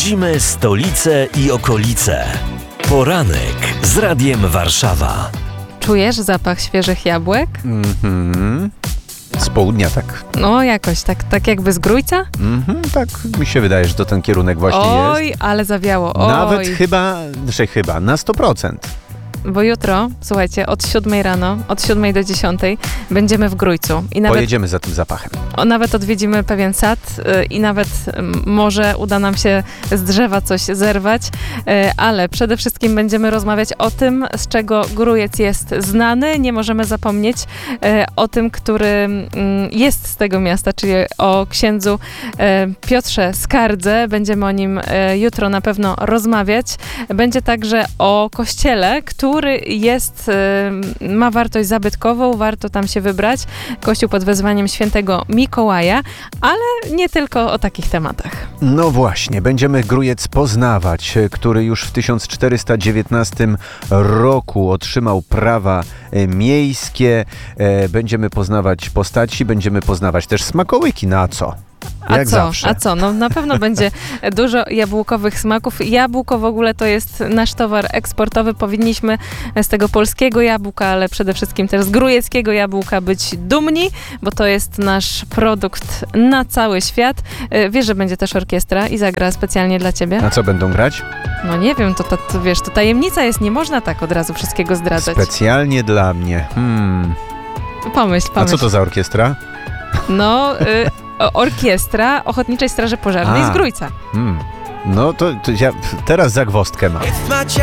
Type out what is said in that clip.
Odwiedzimy stolicę i okolice. Poranek z Radiem Warszawa. Czujesz zapach świeżych jabłek? Z południa tak. No jakoś, tak jakby z Grójca? Tak mi się wydaje, że to ten kierunek właśnie jest. Oj, ale zawiało, oj. Nawet chyba na 100%. Bo jutro, słuchajcie, od 7 rano, od 7 do 10 będziemy w Grójcu. I Pojedziemy za tym zapachem. nawet odwiedzimy pewien sad i nawet może uda nam się z drzewa coś zerwać, ale przede wszystkim będziemy rozmawiać o tym, z czego Grójec jest znany. Nie możemy zapomnieć o tym, który jest z tego miasta, czyli o księdzu Piotrze Skardze. Będziemy o nim jutro na pewno rozmawiać. Będzie także o kościele, który ma wartość zabytkową, warto tam się wybrać. Kościół pod wezwaniem świętego Mikołaja, ale nie tylko o takich tematach. No właśnie, będziemy Grójec poznawać, który już w 1419 roku otrzymał prawa miejskie. Będziemy poznawać postaci, będziemy poznawać też smakołyki. Na co? Jak zawsze. A co? No na pewno będzie dużo jabłkowych smaków. Jabłko w ogóle to jest nasz towar eksportowy. Powinniśmy z tego polskiego jabłka, ale przede wszystkim też z grójeckiego jabłka być dumni, bo to jest nasz produkt na cały świat. Wiesz, że będzie też orkiestra i zagra specjalnie dla ciebie? A co będą grać? No nie wiem, to wiesz, to tajemnica jest, nie można tak od razu wszystkiego zdradzać. Specjalnie dla mnie. Pomyśl. A co to za orkiestra? No, orkiestra Ochotniczej Straży Pożarnej z Grójca. No to ja teraz zagwozdkę mam.